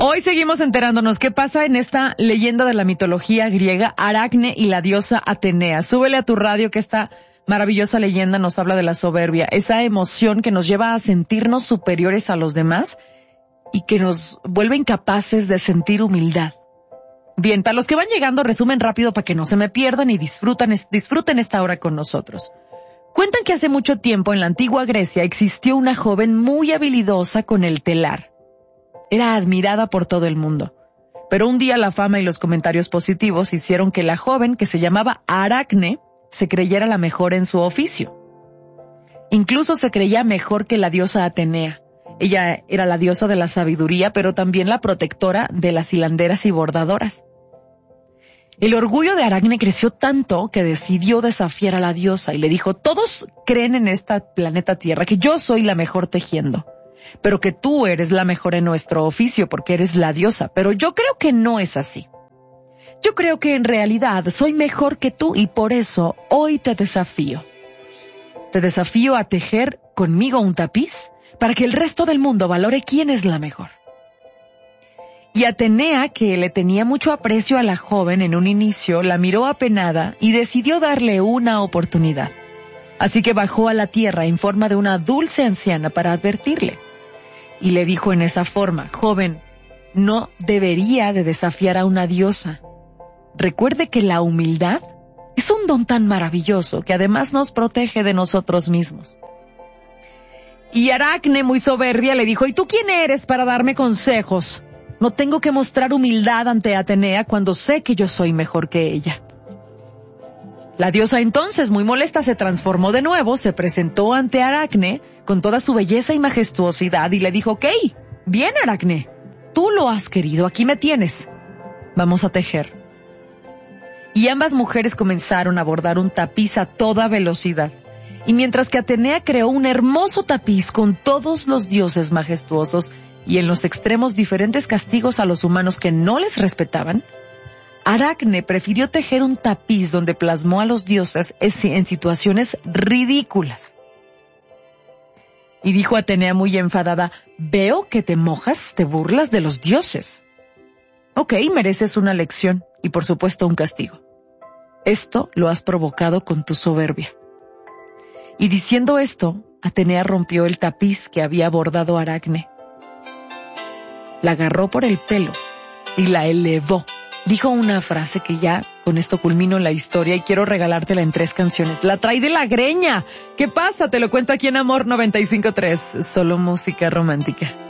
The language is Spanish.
Hoy seguimos enterándonos qué pasa en esta leyenda de la mitología griega, Aracne y la diosa Atenea. Súbele a tu radio que esta maravillosa leyenda nos habla de la soberbia, esa emoción que nos lleva a sentirnos superiores a los demás y que nos vuelve incapaces de sentir humildad. Bien, para los que van llegando, resumen rápido para que no se me pierdan y disfruten esta hora con nosotros. Cuentan que hace mucho tiempo en la antigua Grecia existió una joven muy habilidosa con el telar. Era admirada por todo el mundo. Pero un día la fama y los comentarios positivos hicieron que la joven, que se llamaba Aracne, se creyera la mejor en su oficio. Incluso se creía mejor que la diosa Atenea. Ella era la diosa de la sabiduría, pero también la protectora de las hilanderas y bordadoras. El orgullo de Aracne creció tanto que decidió desafiar a la diosa y le dijo: todos creen en este planeta Tierra que yo soy la mejor tejiendo, pero que tú eres la mejor en nuestro oficio porque eres la diosa, pero yo creo que no es así. Yo creo que en realidad soy mejor que tú y por eso hoy te desafío. Te desafío a tejer conmigo un tapiz para que el resto del mundo valore quién es la mejor. Y Atenea, que le tenía mucho aprecio a la joven en un inicio, la miró apenada y decidió darle una oportunidad. Así que bajó a la tierra en forma de una dulce anciana para advertirle. Y le dijo en esa forma: joven, no debería de desafiar a una diosa. Recuerde que la humildad es un don tan maravilloso que además nos protege de nosotros mismos. Y Aracne, muy soberbia, le dijo: ¿y tú quién eres para darme consejos? No tengo que mostrar humildad ante Atenea cuando sé que yo soy mejor que ella. La diosa entonces, muy molesta, se transformó de nuevo, se presentó ante Aracne con toda su belleza y majestuosidad y le dijo: ok, bien Aracne, tú lo has querido, aquí me tienes. Vamos a tejer. Y ambas mujeres comenzaron a bordar un tapiz a toda velocidad. Y mientras que Atenea creó un hermoso tapiz con todos los dioses majestuosos y en los extremos diferentes castigos a los humanos que no les respetaban, Aracne prefirió tejer un tapiz donde plasmó a los dioses en situaciones ridículas. Y dijo Atenea muy enfadada: veo que te mojas, te burlas de los dioses. Ok, mereces una lección y por supuesto un castigo. Esto lo has provocado con tu soberbia. Y diciendo esto, Atenea rompió el tapiz que había bordado Aracne. La agarró por el pelo y la elevó. Dijo una frase que ya con esto culmino la historia y quiero regalártela en 3 canciones. La trae de la greña. ¿Qué pasa? Te lo cuento aquí en Amor 95.3. Solo música romántica.